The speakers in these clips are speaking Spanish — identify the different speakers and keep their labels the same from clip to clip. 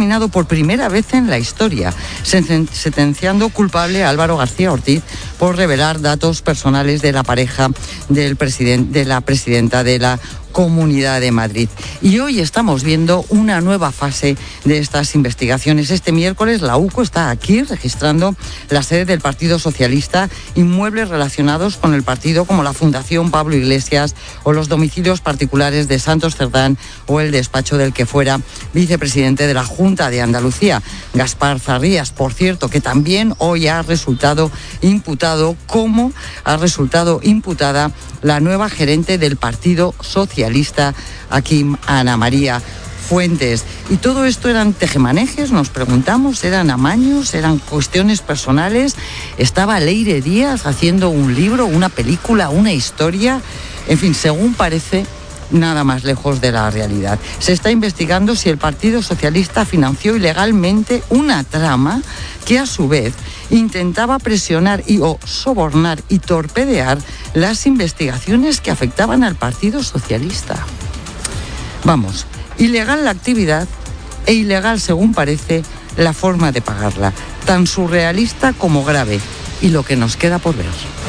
Speaker 1: dictaminado por primera vez en la historia, sentenciando culpable a Álvaro García Ortiz por revelar datos personales de la pareja de la presidenta de la Comunidad de Madrid. Y hoy estamos viendo una nueva fase de estas investigaciones. Este miércoles la UCO está aquí registrando la sede del Partido Socialista, inmuebles relacionados con el partido como la Fundación Pablo Iglesias o los domicilios particulares de Santos Cerdán o el despacho del que fuera vicepresidente de la Junta de Andalucía, Gaspar Zarrías, por cierto, que también hoy ha resultado imputado, como ha resultado imputada la nueva gerente del Partido Socialista, aquí Ana María Fuentes. Y todo esto eran tejemanejes, nos preguntamos, eran amaños, eran cuestiones personales. Estaba Leire Díaz haciendo un libro, una película, una historia. En fin, según parece, nada más lejos de la realidad. Se está investigando si el Partido Socialista financió ilegalmente una trama que a su vez intentaba presionar o sobornar y torpedear las investigaciones que afectaban al Partido Socialista. Vamos, ilegal la actividad e ilegal, según parece, la forma de pagarla. Tan surrealista como grave. Y lo que nos queda por ver.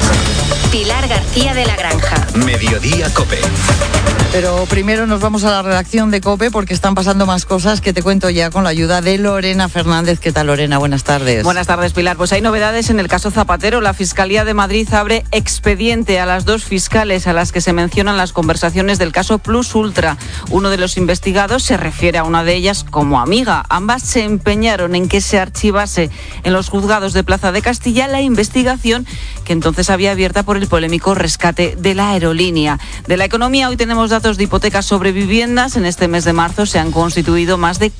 Speaker 2: Pilar García de la Granja.
Speaker 3: Mediodía COPE.
Speaker 1: Pero primero nos vamos a la redacción de COPE porque están pasando más cosas que te cuento ya con la ayuda de Lorena Fernández. ¿Qué tal, Lorena? Buenas tardes.
Speaker 4: Buenas tardes, Pilar. Pues hay novedades en el caso Zapatero. La Fiscalía de Madrid abre expediente a las dos fiscales a las que se mencionan las conversaciones del caso Plus Ultra. Uno de los investigados se refiere a una de ellas como amiga. Ambas se empeñaron en que se archivase en los juzgados de Plaza de Castilla la investigación que entonces había abierta por el polémico rescate de la aerolínea. De la economía, hoy tenemos datos de hipotecas sobre viviendas. En este mes de marzo se han constituido más de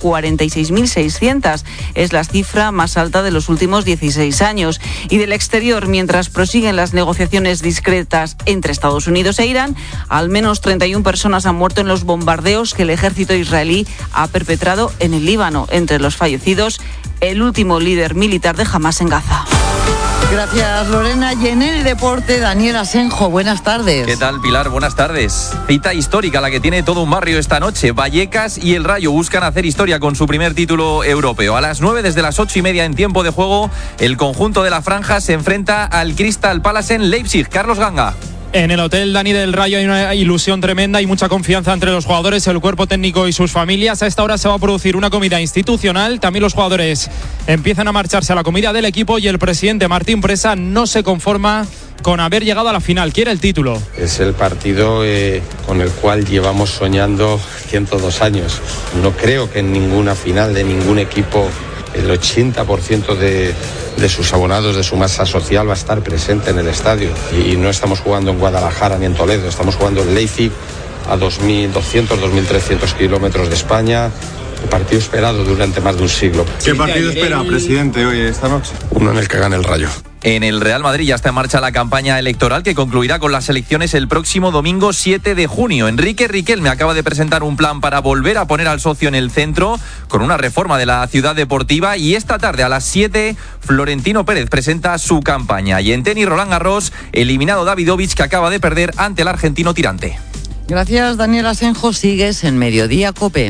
Speaker 4: 46.600. Es la cifra más alta de los últimos 16 años. Y del exterior, mientras prosiguen las negociaciones discretas entre Estados Unidos e Irán, al menos 31 personas han muerto en los bombardeos que el ejército israelí ha perpetrado en el Líbano. Entre los fallecidos, el último líder militar de Hamás en Gaza.
Speaker 1: Gracias, Lorena. Y en el deporte, Daniel Asenjo, buenas tardes.
Speaker 5: ¿Qué tal, Pilar? Buenas tardes. Cita histórica la que tiene todo un barrio esta noche. Vallecas y el Rayo buscan hacer historia con su primer título europeo. A las 9, desde las 8:30 en tiempo de juego, el conjunto de la Franja se enfrenta al Crystal Palace en Leipzig. Carlos Ganga.
Speaker 6: En el hotel Dani del Rayo hay una ilusión tremenda y mucha confianza entre los jugadores, el cuerpo técnico y sus familias. A esta hora se va a producir una comida institucional. También los jugadores empiezan a marcharse a la comida del equipo y el presidente Martín Presa no se conforma con haber llegado a la final, quiere el título.
Speaker 7: Es el partido con el cual llevamos soñando 102 años. No creo que en ninguna final de ningún equipo el 80% de sus abonados, de su masa social va a estar presente en el estadio. Y no estamos jugando en Guadalajara ni en Toledo, estamos jugando en Leipzig, a 2.200, 2.300 kilómetros de España. El partido esperado durante más de un siglo.
Speaker 8: ¿Qué partido espera, presidente, hoy, esta noche?
Speaker 7: Uno en el que gane el Rayo.
Speaker 5: En el Real Madrid ya está en marcha la campaña electoral que concluirá con las elecciones el próximo domingo 7 de junio. Enrique Riquelme acaba de presentar un plan para volver a poner al socio en el centro con una reforma de la ciudad deportiva, y esta tarde a las 7 Florentino Pérez presenta su campaña. Y en tenis, Roland Garros, eliminado Davidovich, que acaba de perder ante el argentino Tirante.
Speaker 1: Gracias, Daniel Asenjo. Sigues en Mediodía COPE.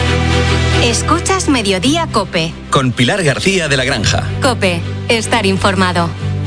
Speaker 2: Escuchas Mediodía COPE.
Speaker 3: Con Pilar García de la Granja.
Speaker 2: COPE, estar informado.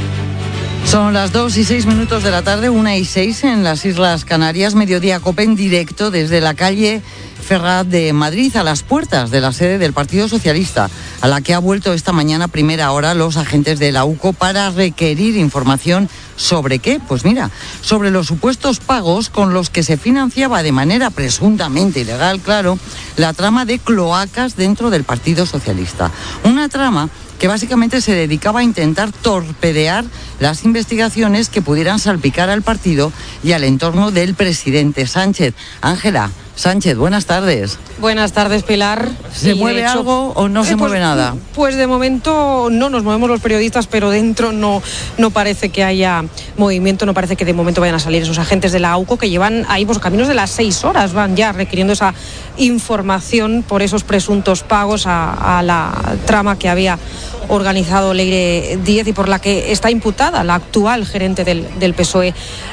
Speaker 1: Son las 2:06 de la tarde, 1:06 en las Islas Canarias. Mediodía COPE en directo desde la calle Ferraz de Madrid, a las puertas de la sede del Partido Socialista, a la que ha vuelto esta mañana primera hora los agentes de la UCO para requerir información. ¿Sobre qué? Pues mira, sobre los supuestos pagos con los que se financiaba de manera presuntamente ilegal, claro, la trama de cloacas dentro del Partido Socialista. Una trama que básicamente se dedicaba a intentar torpedear las investigaciones que pudieran salpicar al partido y al entorno del presidente Sánchez. Ángela Sánchez, buenas tardes.
Speaker 9: Buenas tardes, Pilar.
Speaker 1: ¿Se mueve algo o no se mueve nada?
Speaker 9: Pues de momento no nos movemos los periodistas, pero dentro no parece que haya movimiento, no parece que de momento vayan a salir esos agentes de la AUCO que llevan ahí pues caminos de las 6 horas, van ya requiriendo esa información por esos presuntos pagos a la trama que había organizado Leire Díez y por la que está imputada la actual gerente del PSOE,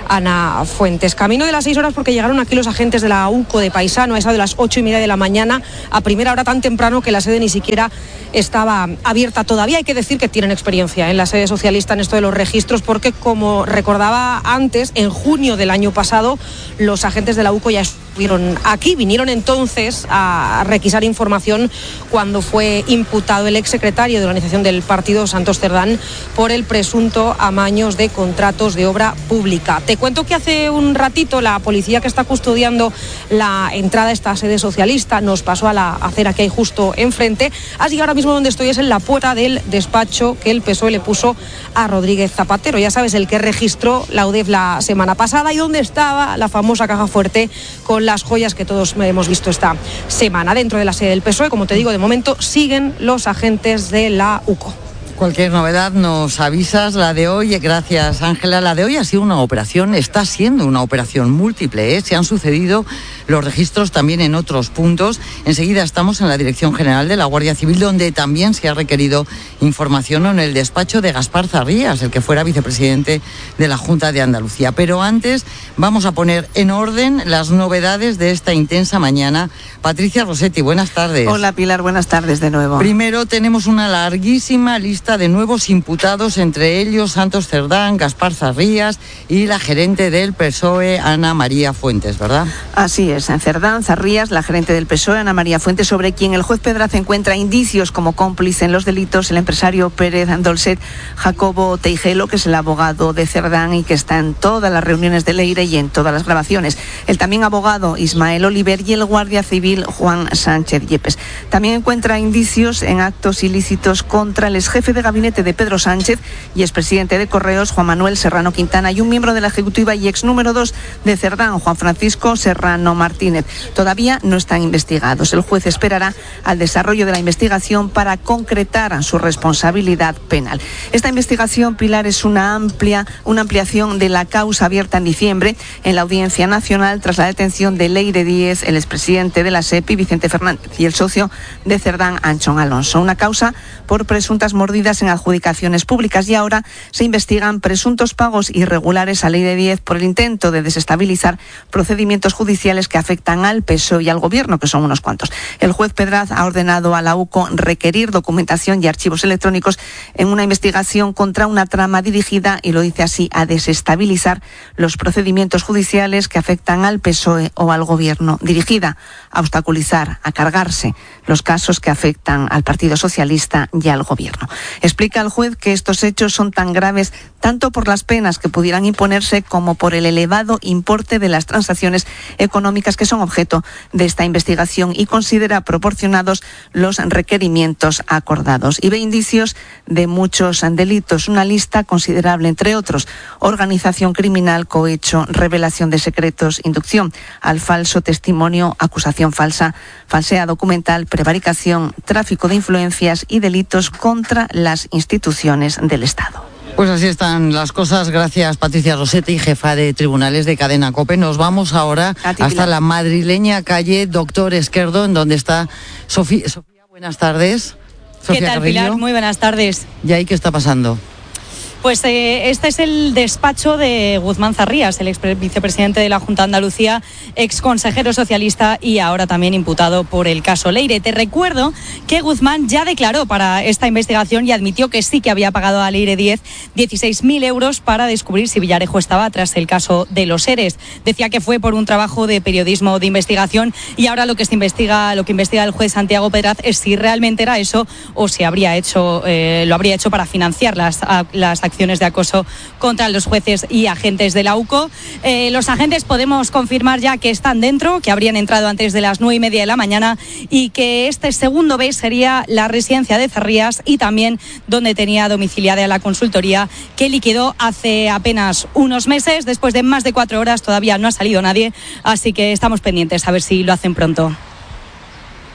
Speaker 9: Ana Fuentes. Camino de las 6 horas porque llegaron aquí los agentes de la UCO de Paisano a esa de las 8:30 de la mañana, a primera hora, tan temprano que la sede ni siquiera estaba abierta todavía. Hay que decir que tienen experiencia en la sede socialista en esto de los registros, porque como recordaba antes, en junio del año pasado los agentes de la UCO ya estuvieron aquí, vinieron entonces a requisar información cuando fue imputado el exsecretario de organización del partido, Santos Cerdán, por el presunto amaños de contratos de obra pública. Te cuento que hace un ratito la policía que está custodiando la entrada a esta sede socialista nos pasó a la acera que hay justo enfrente, así que ahora mismo donde estoy es en la puerta del despacho que el PSOE le puso a Rodríguez Zapatero, ya sabes, el que registró la UDEF la semana pasada y donde estaba la famosa caja fuerte con las joyas que todos hemos visto esta semana. Dentro de la sede del PSOE, como te digo, de momento siguen los agentes de la UCO.
Speaker 1: Cualquier novedad nos avisas. La de hoy, gracias Ángela, la de hoy ha sido una operación, está siendo una operación múltiple, Se han sucedido los registros también en otros puntos. Enseguida estamos en la Dirección General de la Guardia Civil, donde también se ha requerido información en el despacho de Gaspar Zarrías, el que fuera vicepresidente de la Junta de Andalucía. Pero antes vamos a poner en orden las novedades de esta intensa mañana. Patricia Rossetti, buenas tardes.
Speaker 10: Hola Pilar, buenas tardes de nuevo.
Speaker 1: Primero tenemos una larguísima lista de nuevos imputados, entre ellos Santos Cerdán, Gaspar Zarrías y la gerente del PSOE, Ana María Fuentes, ¿verdad?
Speaker 10: Así es, en Cerdán, Zarrías, la gerente del PSOE, Ana María Fuentes, sobre quien el juez Pedraz encuentra indicios como cómplice en los delitos, el empresario Pérez Dolcet Jacobo Teijelo, que es el abogado de Cerdán y que está en todas las reuniones de Leire y en todas las grabaciones. El también abogado Ismael Oliver y el guardia civil Juan Sánchez Yepes. También encuentra indicios en actos ilícitos contra el exjefe de gabinete de Pedro Sánchez y expresidente de Correos, Juan Manuel Serrano Quintana, y un miembro de la ejecutiva y ex número 2 de Cerdán, Juan Francisco Serrano Martínez. Todavía no están investigados. El juez esperará al desarrollo de la investigación para concretar su responsabilidad penal. Esta investigación, Pilar, es una ampliación de la causa abierta en diciembre en la Audiencia Nacional tras la detención de Leire Díez, el expresidente de la SEPI, Vicente Fernández, y el socio de Cerdán, Anchón Alonso. Una causa por presuntas mordidas en adjudicaciones públicas, y ahora se investigan presuntos pagos irregulares a Leire Díez por el intento de desestabilizar procedimientos judiciales que afectan al PSOE y al Gobierno, que son unos cuantos. El juez Pedraz ha ordenado a la UCO requerir documentación y archivos electrónicos en una investigación contra una trama dirigida, y lo dice así, a desestabilizar los procedimientos judiciales que afectan al PSOE o al Gobierno, dirigida a obstaculizar, a cargarse los casos que afectan al Partido Socialista y al Gobierno. Explica el juez que estos hechos son tan graves tanto por las penas que pudieran imponerse como por el elevado importe de las transacciones económicas que son objeto de esta investigación, y considera proporcionados los requerimientos acordados. Y ve indicios de muchos delitos, una lista considerable, entre otros: organización criminal, cohecho, revelación de secretos, inducción al falso testimonio, acusación falsa, falsedad documental, prevaricación, tráfico de influencias y delitos contra las instituciones del Estado.
Speaker 1: Pues así están las cosas. Gracias, Patricia Rossetti, jefa de tribunales de Cadena COPE. Nos vamos ahora hasta la madrileña calle Doctor Esquerdo, en donde está Sofía. Sofía, buenas tardes. Sofía,
Speaker 11: ¿qué tal,
Speaker 1: Carrillo?
Speaker 11: Pilar? Muy buenas tardes.
Speaker 1: ¿Y ahí qué está pasando?
Speaker 11: Pues este es el despacho de Guzmán Zarrías, el ex vicepresidente de la Junta de Andalucía, ex consejero socialista y ahora también imputado por el caso Leire. Te recuerdo que Guzmán ya declaró para esta investigación y admitió que sí que había pagado a Leire Díez 16.000 euros para descubrir si Villarejo estaba tras el caso de los ERES. Decía que fue por un trabajo de periodismo de investigación, y ahora lo que investiga el juez Santiago Pedraz es si realmente era eso o si lo habría hecho para financiar las acciones de acoso contra los jueces y agentes de la UCO. Los agentes podemos confirmar ya que están dentro, que habrían entrado antes de las 9:30 de la mañana, y que este segundo B sería la residencia de Zarrías y también donde tenía domiciliada la consultoría que liquidó hace apenas unos meses. Después de más de 4 horas todavía no ha salido nadie, así que estamos pendientes a ver si lo hacen pronto.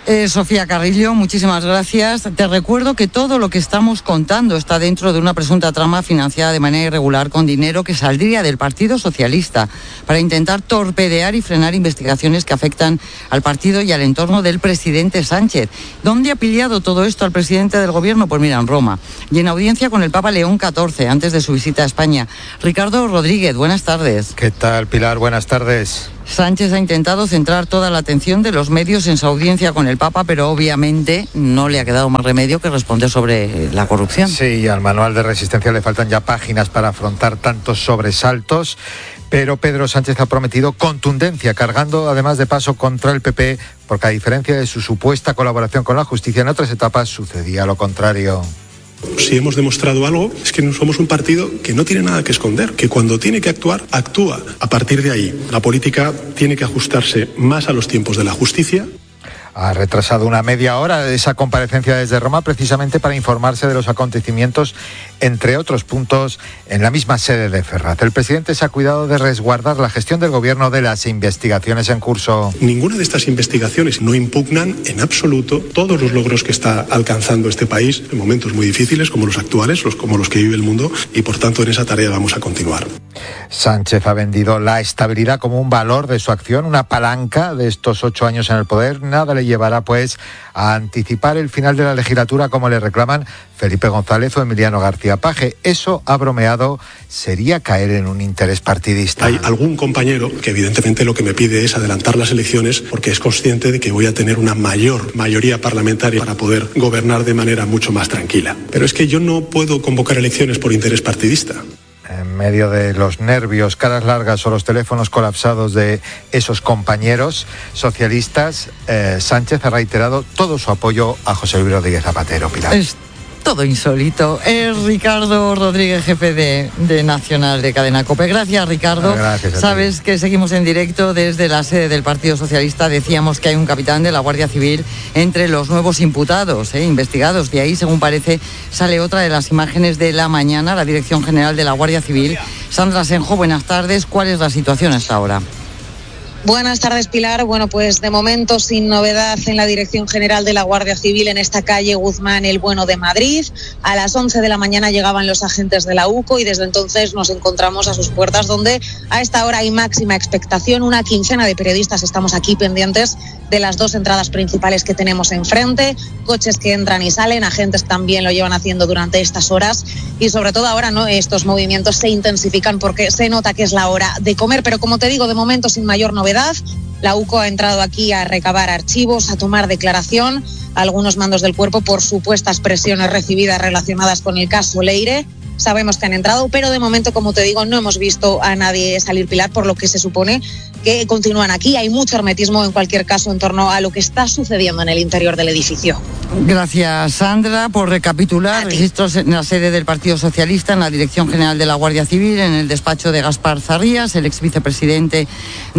Speaker 1: Sofía Carrillo, muchísimas gracias. Te recuerdo que todo lo que estamos contando está dentro de una presunta trama financiada de manera irregular con dinero que saldría del Partido Socialista para intentar torpedear y frenar investigaciones que afectan al partido y al entorno del presidente Sánchez. ¿Dónde ha pillado todo esto al presidente del gobierno? Pues mira, en Roma. Y en audiencia con el Papa León XIV, antes de su visita a España. Ricardo Rodríguez, buenas tardes.
Speaker 12: ¿Qué tal, Pilar? Buenas tardes.
Speaker 1: Sánchez ha intentado centrar toda la atención de los medios en su audiencia con el Papa, pero obviamente no le ha quedado más remedio que responder sobre la corrupción.
Speaker 12: Sí, al manual de resistencia le faltan ya páginas para afrontar tantos sobresaltos, pero Pedro Sánchez ha prometido contundencia, cargando además de paso contra el PP, porque a diferencia de su supuesta colaboración con la justicia, en otras etapas sucedía lo contrario.
Speaker 13: Si hemos demostrado algo, es que somos un partido que no tiene nada que esconder, que cuando tiene que actuar, actúa. A partir de ahí, la política tiene que ajustarse más a los tiempos de la justicia.
Speaker 12: Ha retrasado una media hora esa comparecencia desde Roma precisamente para informarse de los acontecimientos, entre otros puntos, en la misma sede de Ferraz. El presidente se ha cuidado de resguardar la gestión del gobierno de las investigaciones en curso.
Speaker 13: Ninguna de estas investigaciones no impugnan en absoluto todos los logros que está alcanzando este país en momentos muy difíciles como los actuales, como los que vive el mundo, y por tanto en esa tarea vamos a continuar.
Speaker 12: Sánchez ha vendido la estabilidad como un valor de su acción, una palanca de estos 8 años en el poder. Nada le llevará pues a anticipar el final de la legislatura como le reclaman Felipe González o Emiliano García Paje. Eso, ha bromeado, sería caer en un interés partidista.
Speaker 13: Hay algún compañero que evidentemente lo que me pide es adelantar las elecciones porque es consciente de que voy a tener una mayor mayoría parlamentaria para poder gobernar de manera mucho más tranquila. Pero es que yo no puedo convocar elecciones por interés partidista.
Speaker 12: En medio de los nervios, caras largas o los teléfonos colapsados de esos compañeros socialistas, Sánchez ha reiterado todo su apoyo a José Luis Rodríguez Zapatero. Pilar.
Speaker 1: Es todo insólito. Es Ricardo Rodríguez, jefe de Nacional de Cadena COPE. Gracias, Ricardo.
Speaker 12: Gracias.
Speaker 1: Sabes que seguimos en directo desde la sede del Partido Socialista. Decíamos que hay un capitán de la Guardia Civil entre los nuevos imputados, investigados. De ahí, según parece, sale otra de las imágenes de la mañana. La Dirección General de la Guardia Civil. Sandra Senjo, buenas tardes. ¿Cuál es la situación hasta ahora?
Speaker 14: Buenas tardes, Pilar. Bueno, pues de momento sin novedad en la Dirección General de la Guardia Civil en esta calle Guzmán El Bueno de Madrid. A las 11 de la mañana llegaban los agentes de la UCO y desde entonces nos encontramos a sus puertas, donde a esta hora hay máxima expectación. Una quincena de periodistas estamos aquí pendientes de las dos entradas principales que tenemos enfrente, coches que entran y salen, agentes también lo llevan haciendo durante estas horas y sobre todo ahora estos movimientos se intensifican porque se nota que es la hora de comer, pero como te digo, de momento sin mayor novedad. La UCO ha entrado aquí a recabar archivos, a tomar declaración a algunos mandos del cuerpo por supuestas presiones recibidas relacionadas con el caso Leire. Sabemos que han entrado, pero de momento, como te digo, no hemos visto a nadie salir, Pilar, por lo que se supone que continúan aquí. Hay mucho hermetismo, en cualquier caso, en torno a lo que está sucediendo en el interior del edificio.
Speaker 1: Gracias, Sandra. Por recapitular, registros en la sede del Partido Socialista, en la Dirección General de la Guardia Civil, en el despacho de Gaspar Zarrías, el ex vicepresidente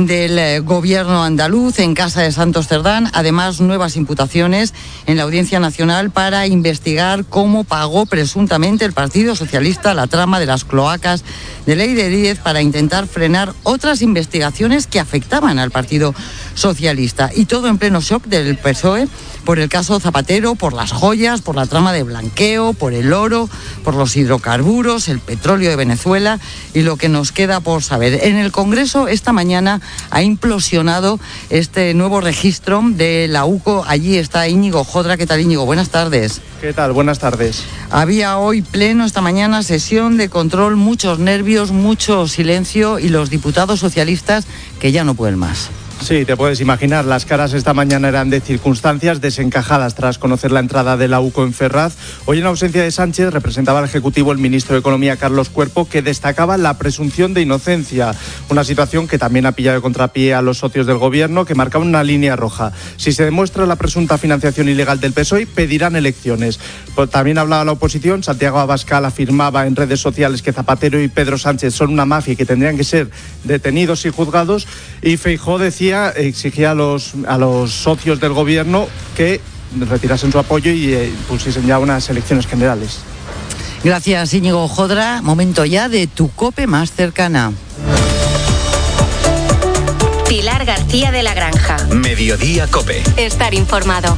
Speaker 1: del gobierno andaluz, en casa de Santos Cerdán. Además, nuevas imputaciones en la Audiencia Nacional para investigar cómo pagó presuntamente el Partido Socialista la trama de las cloacas de Leire Díez para intentar frenar otras investigaciones que afectaban al Partido Socialista. Y todo en pleno shock del PSOE por el caso Zapatero, por las joyas, por la trama de blanqueo, por el oro, por los hidrocarburos, el petróleo de Venezuela y lo que nos queda por saber. En el Congreso esta mañana ha implosionado este nuevo registro de la UCO. Allí está Íñigo Jodra. ¿Qué tal, Íñigo? Buenas tardes.
Speaker 15: ¿Qué tal? Buenas tardes.
Speaker 1: Había hoy pleno esta mañana, sesión de control, muchos nervios, mucho silencio y los diputados socialistas que ya no pueden más.
Speaker 15: Sí, te puedes imaginar, las caras esta mañana eran de circunstancias desencajadas tras conocer la entrada de la UCO en Ferraz. Hoy, en ausencia de Sánchez, representaba al Ejecutivo el ministro de Economía, Carlos Cuerpo, que destacaba la presunción de inocencia, una situación que también ha pillado de contrapié a los socios del Gobierno, que marcaban una línea roja. Si se demuestra la presunta financiación ilegal del PSOE, pedirán elecciones. Pero también hablaba la oposición. Santiago Abascal afirmaba en redes sociales que Zapatero y Pedro Sánchez son una mafia y que tendrían que ser detenidos y juzgados, y Feijóo exigía a los socios del Gobierno que retirasen su apoyo y pusiesen ya unas elecciones generales.
Speaker 1: Gracias, Íñigo Jodra. Momento ya de tu COPE más cercana.
Speaker 2: Pilar García de la Granja.
Speaker 3: Mediodía COPE.
Speaker 2: Estar informado.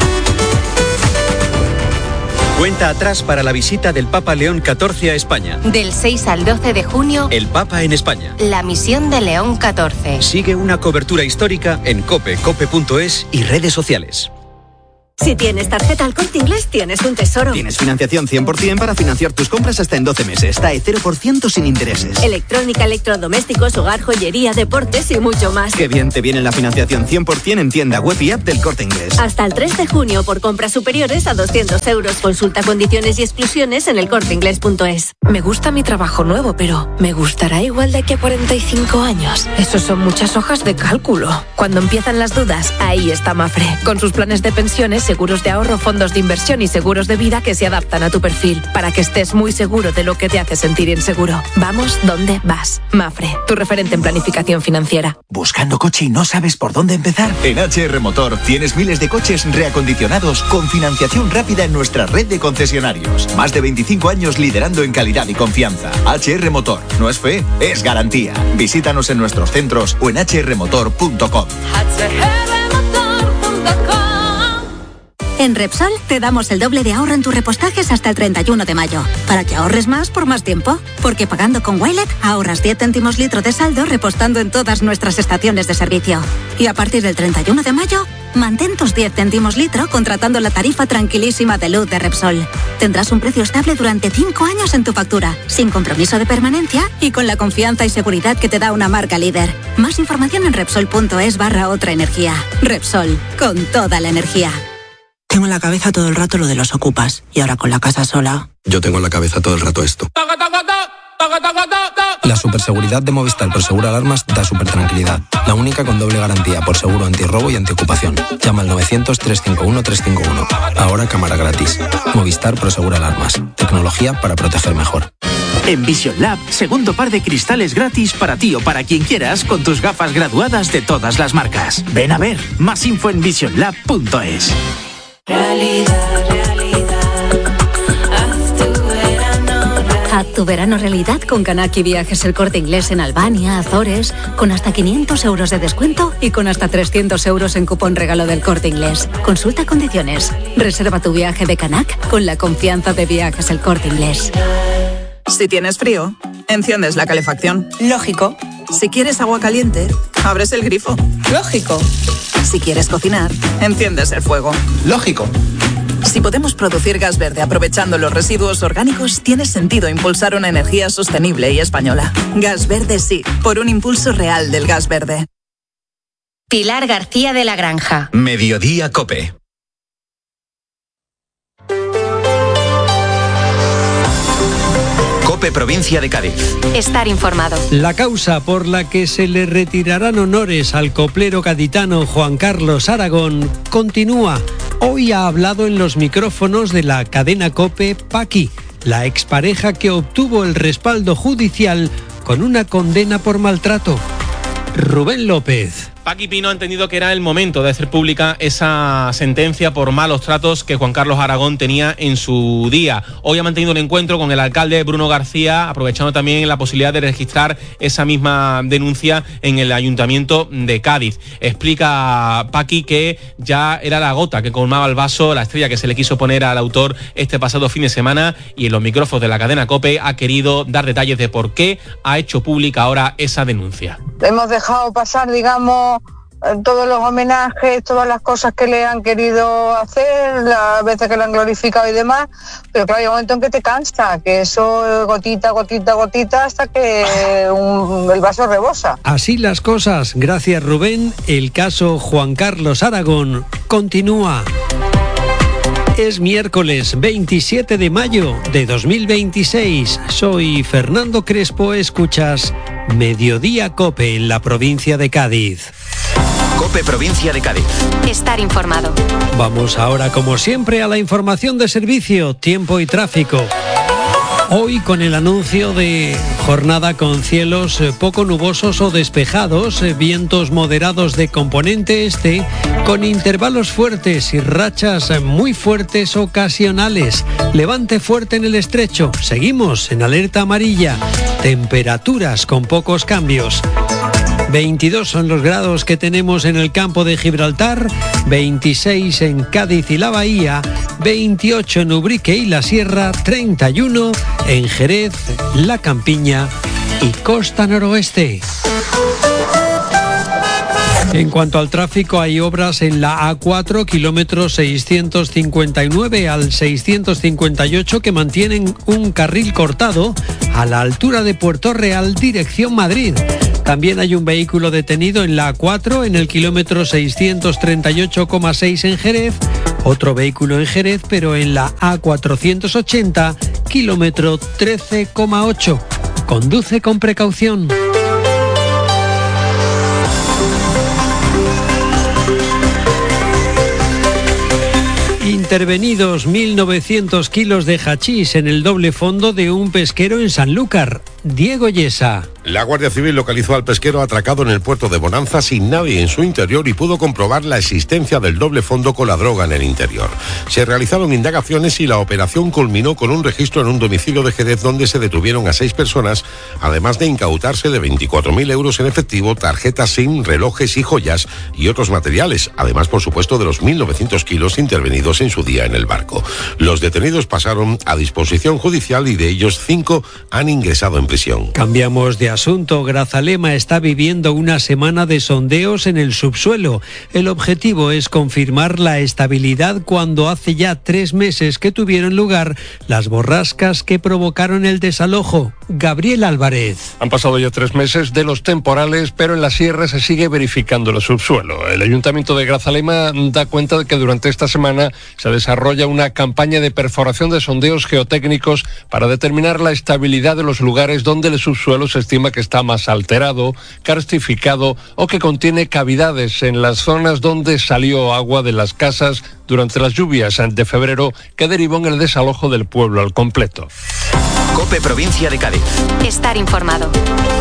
Speaker 3: Cuenta atrás para la visita del Papa León XIV a España.
Speaker 2: Del 6 al 12 de junio,
Speaker 3: El Papa en España.
Speaker 2: la misión de León XIV.
Speaker 3: Sigue una cobertura histórica en COPE, cope.es y redes sociales.
Speaker 16: Si tienes tarjeta Al Corte Inglés, tienes un tesoro.
Speaker 17: Tienes financiación 100% para financiar tus compras hasta en 12 meses. TAE 0% sin intereses.
Speaker 16: Electrónica, electrodomésticos, hogar, joyería, deportes y mucho más.
Speaker 17: Qué bien te viene la financiación 100% en tienda web y app del Corte Inglés.
Speaker 16: Hasta el 3 de junio por compras superiores a 200 euros. Consulta condiciones y exclusiones en elcorteinglés.es.
Speaker 18: Me gusta mi trabajo nuevo, pero ¿me gustará igual de aquí a 45 años? Esos son muchas hojas de cálculo. Cuando empiezan las dudas, ahí está Mafre. Con sus planes de pensiones, seguros de ahorro, fondos de inversión y seguros de vida que se adaptan a tu perfil, para que estés muy seguro de lo que te hace sentir inseguro. Vamos donde vas. Mafre, tu referente en planificación financiera.
Speaker 19: ¿Buscando coche y no sabes por dónde empezar? En HR Motor tienes miles de coches reacondicionados con financiación rápida en nuestra red de concesionarios. Más de 25 años liderando en calidad y confianza. HR Motor, no es fe, es garantía. Visítanos en nuestros centros o en hrmotor.com.
Speaker 20: En Repsol te damos el doble de ahorro en tus repostajes hasta el 31 de mayo, para que ahorres más por más tiempo. Porque pagando con Wilet ahorras 10 céntimos litro de saldo repostando en todas nuestras estaciones de servicio. Y a partir del 31 de mayo, mantén tus 10 céntimos litro contratando la tarifa tranquilísima de luz de Repsol. Tendrás un precio estable durante 5 años en tu factura, sin compromiso de permanencia y con la confianza y seguridad que te da una marca líder. Más información en Repsol.es/otra energía. Repsol, con toda la energía.
Speaker 21: Tengo en la cabeza todo el rato lo de los ocupas. Y ahora con la casa sola...
Speaker 22: Yo tengo en la cabeza todo el rato esto. La superseguridad de Movistar Prosegur Alarmas da supertranquilidad. La única con doble garantía por seguro antirrobo y antiocupación. Llama al 900-351-351. Ahora cámara gratis. Movistar Prosegur Alarmas. Tecnología para proteger mejor.
Speaker 23: En Vision Lab, segundo par de cristales gratis para ti o para quien quieras con tus gafas graduadas de todas las marcas. Ven a ver. Más info en visionlab.es.
Speaker 24: Haz tu verano realidad con Kanaki Viajes El Corte Inglés en Albania, Azores, con hasta 500 euros de descuento y con hasta 300 euros en cupón regalo del Corte Inglés. Consulta condiciones. Reserva tu viaje de Kanak con la confianza de Viajes El Corte Inglés.
Speaker 25: Si tienes frío, enciendes la calefacción.
Speaker 26: Lógico.
Speaker 25: Si quieres agua caliente, abres el grifo.
Speaker 26: Lógico.
Speaker 25: Si quieres cocinar, enciendes el fuego.
Speaker 26: Lógico.
Speaker 25: Si podemos producir gas verde aprovechando los residuos orgánicos, tiene sentido impulsar una energía sostenible y española. Gas verde sí, por un impulso real del gas verde.
Speaker 2: Pilar García de la Granja.
Speaker 3: Mediodía COPE. COPE Provincia de Cádiz.
Speaker 2: Estar informado.
Speaker 27: La causa por la que se le retirarán honores al coplero gaditano Juan Carlos Aragón continúa. Hoy ha hablado en los micrófonos de la cadena COPE Paqui, la expareja que obtuvo el respaldo judicial con una condena por maltrato. Rubén López.
Speaker 28: Paqui Pino ha entendido que era el momento de hacer pública esa sentencia por malos tratos que Juan Carlos Aragón tenía en su día. Hoy ha mantenido un encuentro con el alcalde Bruno García, aprovechando también la posibilidad de registrar esa misma denuncia en el Ayuntamiento de Cádiz. Explica Paqui que ya era la gota que colmaba el vaso, la estrella que se le quiso poner al autor este pasado fin de semana, y en los micrófonos de la cadena COPE ha querido dar detalles de por qué ha hecho pública ahora esa denuncia.
Speaker 29: Hemos dejado pasar, digamos, todos los homenajes, todas las cosas que le han querido hacer, las veces que lo han glorificado y demás, pero claro, hay un momento en que te cansa, que eso gotita, gotita, gotita, hasta que el vaso rebosa.
Speaker 27: Así las cosas, gracias Rubén, el caso Juan Carlos Aragón continúa. Es miércoles 27 de mayo de 2026. Soy Fernando Crespo, escuchas Mediodía COPE en la provincia de Cádiz.
Speaker 3: COPE Provincia de Cádiz.
Speaker 2: Estar informado.
Speaker 27: Vamos ahora, como siempre, a la información de servicio, tiempo y tráfico. Hoy con el anuncio de jornada con cielos poco nubosos o despejados, vientos moderados de componente este, con intervalos fuertes y rachas muy fuertes ocasionales. Levante fuerte en el estrecho. Seguimos en alerta amarilla. Temperaturas con pocos cambios. 22 son los grados que tenemos en el campo de Gibraltar, 26 en Cádiz y la Bahía, 28 en Ubrique y la Sierra, 31 en Jerez, La Campiña y Costa Noroeste. En cuanto al tráfico, hay obras en la A4, kilómetros 659 al 658, que mantienen un carril cortado a la altura de Puerto Real, dirección Madrid. También hay un vehículo detenido en la A4, en el kilómetro 638,6 en Jerez, otro vehículo en Jerez, pero en la A480, kilómetro 13,8. Conduce con precaución. Intervenidos 1.900 kilos de hachís en el doble fondo de un pesquero en Sanlúcar. Diego Yesa.
Speaker 4: La Guardia Civil localizó al pesquero atracado en el puerto de Bonanza sin nadie en su interior y pudo comprobar la existencia del doble fondo con la droga en el interior. Se realizaron indagaciones y la operación culminó con un registro en un domicilio de Jerez donde se detuvieron a 6 personas, además de incautarse de 24.000 euros en efectivo, tarjetas SIM, relojes y joyas y otros materiales, además por supuesto de los 1.900 kilos intervenidos en su día en el barco. Los detenidos pasaron a disposición judicial y de ellos 5 han ingresado en prisión.
Speaker 27: Cambiamos de asunto. Grazalema está viviendo una semana de sondeos en el subsuelo. El objetivo es confirmar la estabilidad cuando hace ya 3 meses que tuvieron lugar las borrascas que provocaron el desalojo. Gabriel Álvarez.
Speaker 5: Han pasado ya 3 meses de los temporales, pero en la sierra se sigue verificando el subsuelo. El Ayuntamiento de Grazalema da cuenta de que durante esta semana se desarrolla una campaña de perforación de sondeos geotécnicos para determinar la estabilidad de los lugares donde el subsuelo se estima que está más alterado, karstificado o que contiene cavidades en las zonas donde salió agua de las casas durante las lluvias de febrero que derivó en el desalojo del pueblo al completo.
Speaker 3: COPE Provincia de Cádiz.
Speaker 2: Estar informado.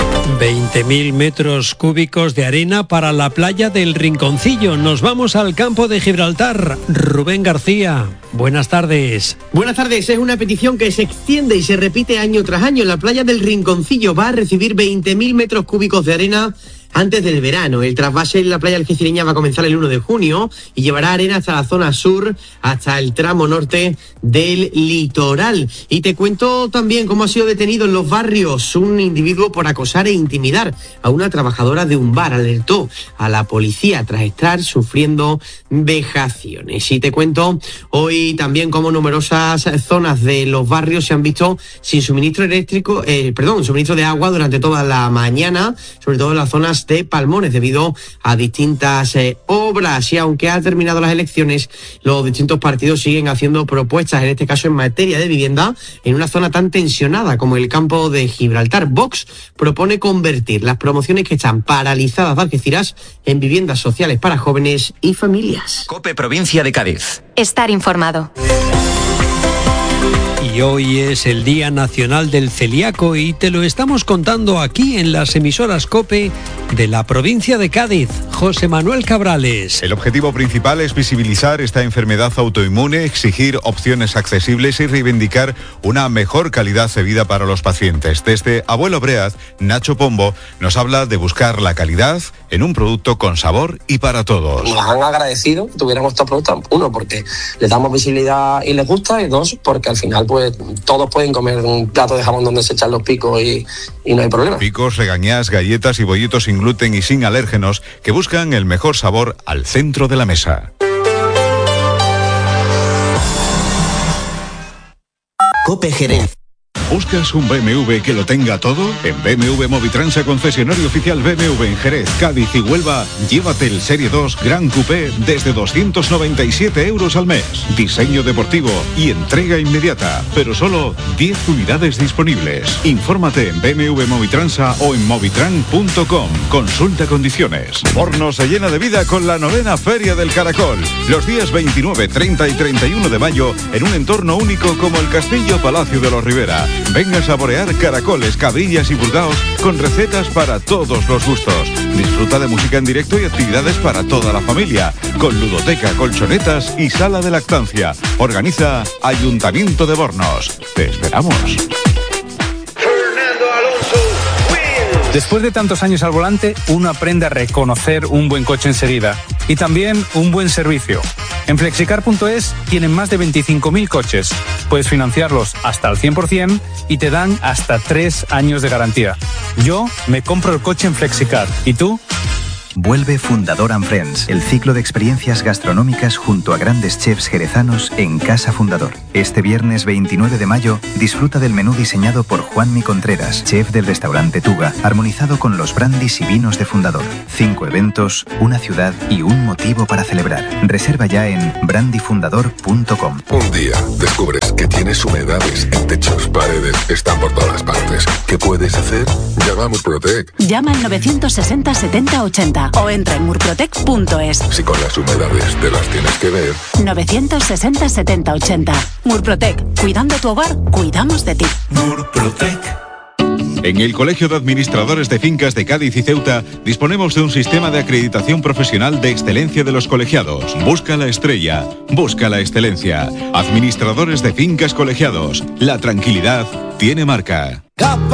Speaker 27: 20.000 metros cúbicos de arena para la playa del Rinconcillo. Nos vamos al campo de Gibraltar. Rubén García, buenas tardes.
Speaker 6: Buenas tardes. Es una petición que se extiende y se repite año tras año. La playa del Rinconcillo va a recibir 20.000 metros cúbicos de arena antes del verano. El trasvase en la playa algecireña va a comenzar el 1 de junio y llevará arena hasta la zona sur, hasta el tramo norte del litoral. Y te cuento también cómo ha sido detenido en los barrios un individuo por acosar e intimidar a una trabajadora de un bar. Alertó a la policía tras estar sufriendo vejaciones. Y te cuento hoy también cómo numerosas zonas de los barrios se han visto sin suministro suministro de agua durante toda la mañana, sobre todo en las zonas de Palmones, debido a distintas obras. Y aunque han terminado las elecciones, los distintos partidos siguen haciendo propuestas, en este caso en materia de vivienda, en una zona tan tensionada como el campo de Gibraltar. Vox propone convertir las promociones que están paralizadas de Algeciras en viviendas sociales para jóvenes y familias.
Speaker 3: COPE Provincia de Cádiz.
Speaker 2: Estar informado.
Speaker 27: Y hoy es el Día Nacional del Celíaco y te lo estamos contando aquí en las emisoras COPE de la provincia de Cádiz. José Manuel Cabrales.
Speaker 7: El objetivo principal es visibilizar esta enfermedad autoinmune, exigir opciones accesibles y reivindicar una mejor calidad de vida para los pacientes. Desde Abuelo Breaz, Nacho Pombo nos habla de buscar la calidad en un producto con sabor y para todos.
Speaker 8: Nos han agradecido que tuviéramos estos productos, 1, porque les damos visibilidad y les gusta, y 2, porque al final pues todos pueden comer un plato de jamón donde se echan los picos y no hay problema.
Speaker 7: Picos, regañás, galletas y bollitos sin gluten y sin alérgenos que buscan el mejor sabor al centro de la mesa.
Speaker 3: COPE Jerez.
Speaker 9: ¿Buscas un BMW que lo tenga todo? En BMW Movitransa, concesionario oficial BMW en Jerez, Cádiz y Huelva, llévate el Serie 2 Gran Coupé desde 297 euros al mes. Diseño deportivo y entrega inmediata, pero solo 10 unidades disponibles. Infórmate en BMW Movitransa o en movitran.com. Consulta condiciones.
Speaker 7: Bornos se llena de vida con la 9ª Feria del Caracol. Los días 29, 30 y 31 de mayo en un entorno único como el Castillo Palacio de los Rivera. Venga a saborear caracoles, cabillas y burgaos con recetas para todos los gustos. Disfruta de música en directo y actividades para toda la familia, con ludoteca, colchonetas y sala de lactancia. Organiza Ayuntamiento de Bornos. Te esperamos.
Speaker 10: Fernando Alonso wins.
Speaker 1: Después de tantos años al volante, uno aprende a reconocer un buen coche enseguida y también un buen servicio. En Flexicar.es tienen más de 25.000 coches. Puedes financiarlos hasta al 100% y te dan hasta 3 años de garantía. Yo me compro el coche en Flexicar. ¿Y tú?
Speaker 10: Vuelve Fundador and Friends, el ciclo de experiencias gastronómicas junto a grandes chefs jerezanos en Casa Fundador. Este viernes 29 de mayo, disfruta del menú diseñado por Juanmi Contreras, chef del restaurante Tuga, armonizado con los brandis y vinos de Fundador. 5 eventos, una ciudad y un motivo para celebrar. Reserva ya en brandyfundador.com.
Speaker 11: Un día descubres que tienes humedades en techos, paredes, están por todas partes. ¿Qué puedes hacer? Llama a Murprotec.
Speaker 12: Llama al 960 70 80 o entra en murprotec.es.
Speaker 11: Si con las humedades te las tienes que ver.
Speaker 12: 960 70 80. Murprotec. Cuidando tu hogar, cuidamos de ti.
Speaker 7: Murprotec. En el Colegio de Administradores de Fincas de Cádiz y Ceuta disponemos de un sistema de acreditación profesional de excelencia de los colegiados. Busca la estrella, busca la excelencia. Administradores de Fincas Colegiados. La tranquilidad tiene marca.